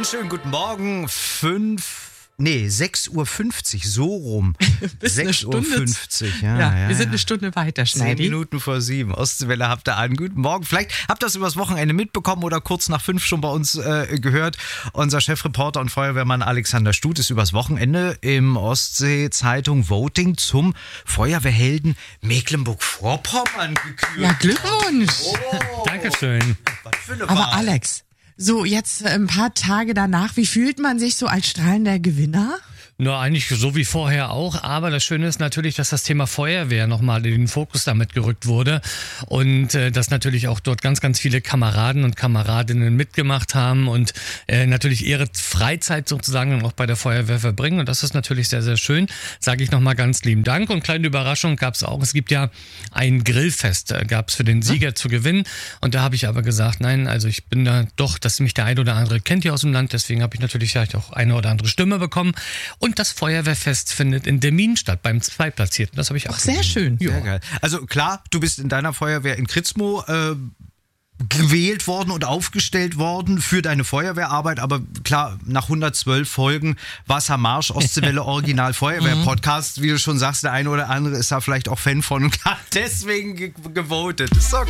Einen schönen guten Morgen. 6:50 Uhr, so rum. 6:50 Uhr, ja. Wir sind eine Stunde weiter, 10 Minuten vor 7. Ostseewelle habt ihr an. Guten Morgen. Vielleicht habt ihr das übers Wochenende mitbekommen oder kurz nach 5 schon bei uns gehört. Unser Chefreporter und Feuerwehrmann Alexander Stut ist übers Wochenende im Ostsee-Zeitung Voting zum Feuerwehrhelden Mecklenburg-Vorpommern gekürt. Ja, Glückwunsch. Dankeschön. Was für eine Aber Wahl. Alex, so jetzt ein paar Tage danach, wie fühlt man sich so als strahlender Gewinner? Nur eigentlich so wie vorher auch, aber das Schöne ist natürlich, dass das Thema Feuerwehr nochmal in den Fokus damit gerückt wurde und dass natürlich auch dort ganz, ganz viele Kameraden und Kameradinnen mitgemacht haben und natürlich ihre Freizeit sozusagen auch bei der Feuerwehr verbringen und das ist natürlich sehr, sehr schön, sage ich nochmal ganz lieben Dank und kleine Überraschung gab es auch, es gibt ja ein Grillfest, gab es für den Sieger zu gewinnen und da habe ich aber gesagt, nein, also ich bin da doch, dass mich der ein oder andere kennt hier aus dem Land, deswegen habe ich natürlich vielleicht auch eine oder andere Stimme bekommen. Und das Feuerwehrfest findet in Demmin statt, beim Zweitplatzierten. Das habe ich auch Sehr schön. Sehr geil. Also klar, du bist in deiner Feuerwehr in Kritzmo gewählt worden und aufgestellt worden für deine Feuerwehrarbeit, aber klar, nach 112 Folgen Wassermarsch, Ostseewelle Original Feuerwehr-Podcast, wie du schon sagst, der eine oder andere ist da vielleicht auch Fan von und hat deswegen gewotet. Ist doch geil.